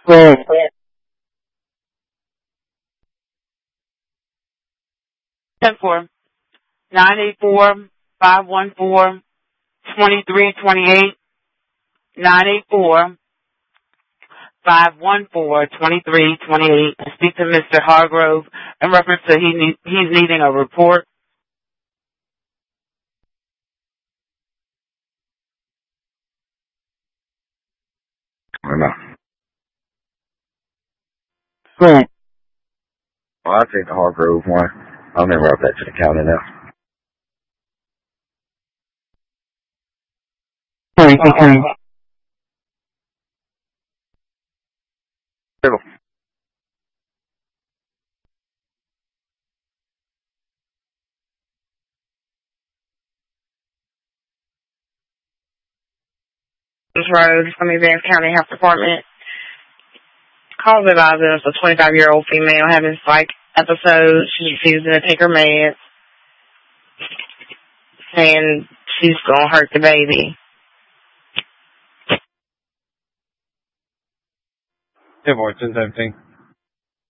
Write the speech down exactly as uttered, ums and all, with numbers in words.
Right. ten four nine eight four five one four twenty three twenty eight nine eight four five one four twenty three twenty eight. Speak to Mister Hargrove in reference to he need, he's needing a report. I don't know. Right. Well, I'll take the Hargrove one. I'll never up that to the county now. Right, okay. Civil. Road from the Vance County Health Department. Calls advised that it's a twenty-five-year-old female having psych episodes. She's refusing to take her meds, saying she's going to hurt the baby. ten four ten seventeen.